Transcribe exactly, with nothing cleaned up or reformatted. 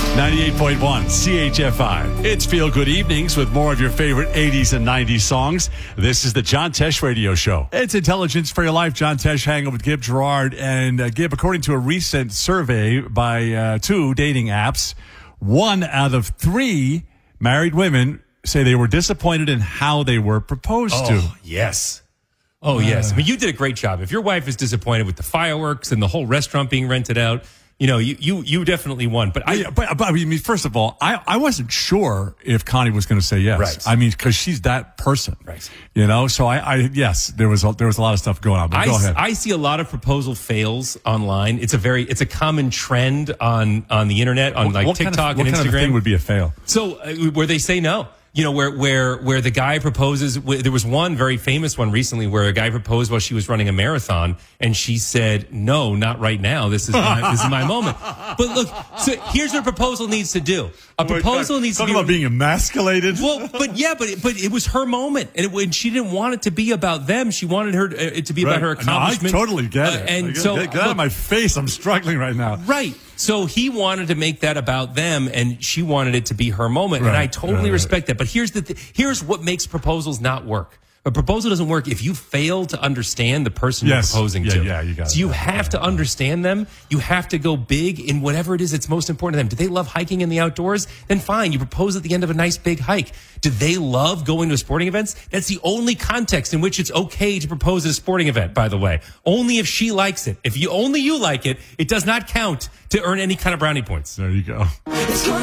ninety-eight point one C H F I. It's Feel Good Evenings with more of your favorite eighties and nineties songs. This is the John Tesh Radio Show. It's Intelligence for Your Life. John Tesh hanging with Gib Gerard. And uh, Gib, according to a recent survey by uh, two dating apps, one out of three married women say they were disappointed in how they were proposed oh, to. Yes. Oh, uh, yes. I mean, you did a great job. If your wife is disappointed with the fireworks and the whole restaurant being rented out, you know, you you, you definitely won. But I, yeah, but, but I mean, first of all, I, I wasn't sure if Connie was going to say yes. Right. I mean, because she's that person. Right. You know, so I, I yes, there was a, there was a lot of stuff going on. But I, go ahead. I see a lot of proposal fails online. It's a very it's a common trend on on the internet, on what, like what TikTok kind of, what and kind Instagram. Of thing would be a fail? So uh, where they say no. You know, where, where, where the guy proposes, there was one very famous one recently where a guy proposed while she was running a marathon and she said, no, not right now. This is my, this is my moment. But look, so here's what a proposal needs to do. A proposal Wait, needs to talking be about being emasculated. Well, but yeah, but it, but it was her moment, and, it, and she didn't want it to be about them. She wanted her it to be right. about her accomplishment. No, I totally get it. Uh, and get, so, get, get out look, of my face. I'm struggling right now. Right. So he wanted to make that about them, and she wanted it to be her moment, right. and I totally right. respect that. But here's the th- here's what makes proposals not work. A proposal doesn't work if you fail to understand the person yes. you're proposing yeah, to. Yeah, you got so it. you yeah, have yeah, to yeah. understand them. You have to go big in whatever it is that's most important to them. Do they love hiking in the outdoors? Then fine, you propose at the end of a nice big hike. Do they love going to sporting events? That's the only context in which it's okay to propose at a sporting event, by the way. Only if she likes it. If you only you like it, it does not count to earn any kind of brownie points. There you go.